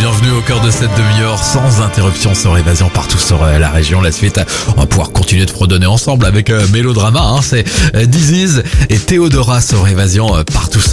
bienvenue au cœur de cette demi-heure sans interruption sur Évasion partout sur la région. La suite, on va pouvoir continuer de fredonner ensemble avec Mélodrama, c'est Disease et Théodora sur Évasion partout sur